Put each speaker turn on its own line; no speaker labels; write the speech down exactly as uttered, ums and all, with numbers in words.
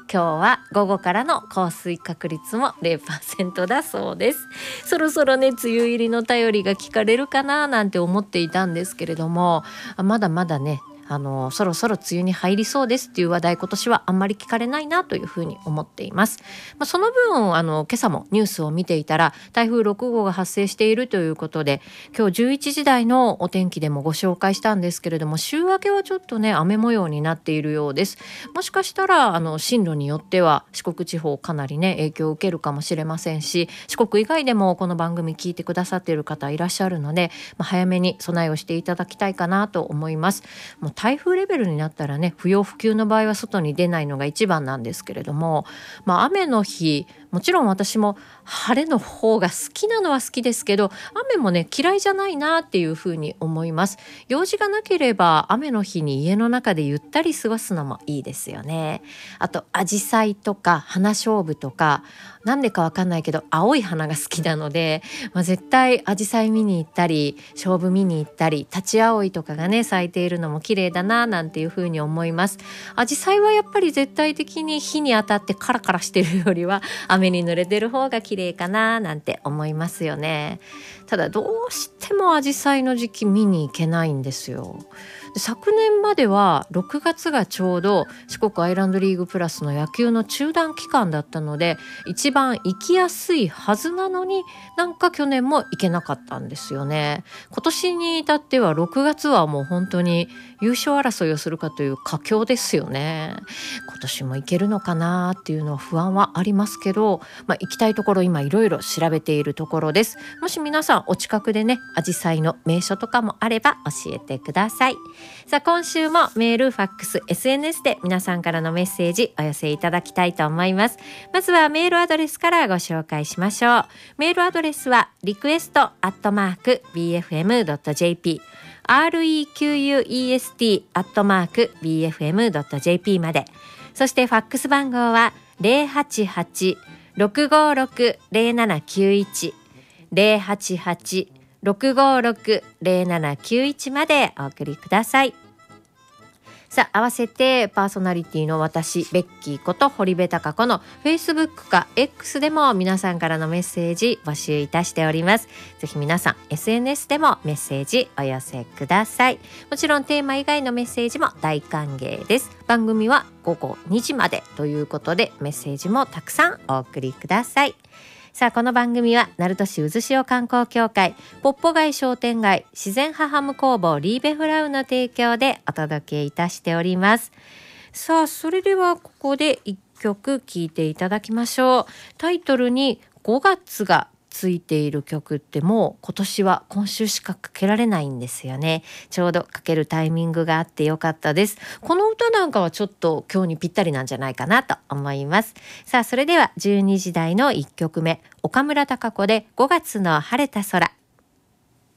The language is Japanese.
今日は午後からの降水確率も ゼロパーセント だそうです。そろそろね梅雨入りの便りが聞かれるかななんて思っていたんですけれども、まだまだねあのそろそろ梅雨に入りそうですっていう話題、今年はあんまり聞かれないなというふうに思っています。まあ、その分あの今朝もニュースを見ていたら台風ろくごうが発生しているということで、今日じゅういちじ台のお天気でもご紹介したんですけれども、週明けはちょっとね雨模様になっているようです。もしかしたらあの進路によっては四国地方かなりね影響を受けるかもしれませんし、四国以外でもこの番組聞いてくださっている方いらっしゃるので、まあ、早めに備えをしていただきたいかなと思います。もう台風レベルになったらね不要不急の場合は外に出ないのが一番なんですけれども、まあ、雨の日もちろん私も晴れの方が好きなのは好きですけど、雨もね嫌いじゃないなっていうふうに思います。用事がなければ雨の日に家の中でゆったり過ごすのもいいですよね。あとアジサイとか花菖蒲とか、なんでかわかんないけど青い花が好きなので、まあ、絶対アジサイ見に行ったり菖蒲見に行ったり、タチアオイとかがね咲いているのも綺麗だななんていうふうに思います。アジサイはやっぱり絶対的に日に当たってカラカラしてるよりは雨に濡れてる方が綺麗かななんて思いますよね。ただどうしてもアジサイの時期見に行けないんですよ。昨年まではろくがつがちょうど四国アイランドリーグプラスの野球の中断期間だったので一番行きやすいはずなのに、なんか去年も行けなかったんですよね。今年に至ってはろくがつはもう本当に優勝争いをするかという佳境ですよね。今年も行けるのかなっていうのは不安はありますけど、まあ、行きたいところ今いろいろ調べているところです。もし皆さんお近くでねアジサイの名所とかもあれば教えてください。さあ今週もメール、ファックス、エスエヌエス で皆さんからのメッセージお寄せいただきたいと思います。まずはメールアドレスからご紹介しましょう。メールアドレスはリクエストアットマーク ビーエフエムドットジェーピー、 request アットマーク ビーエフエムドットジェーピー まで。そしてファックス番号は ゼロはちはち ろくごろく ゼロななきゅういち ゼロはちはち ろくごろく ゼロななきゅういちまでお送りください。さあ合わせてパーソナリティの私ベッキーこと堀部孝子の Facebook か X でも皆さんからのメッセージ募集いたしております。ぜひ皆さん エスエヌエス でもメッセージお寄せください。もちろんテーマ以外のメッセージも大歓迎です。番組はごごにじまでということでメッセージもたくさんお送りください。さあこの番組は鳴門市渦潮観光協会、ポッポ街商店街、自然派ハム工房リーベフラウの提供でお届けいたしております。さあそれではここでいっきょく聴いていただきましょう。タイトルにごがつがついている曲ってもう今年は今週しかかけられないんですよね。ちょうどかけるタイミングがあってよかったです。この歌なんかはちょっと今日にぴったりなんじゃないかなと思います。さあそれではじゅうにじ台のいっきょくめ、岡村孝子でごがつの晴れた空。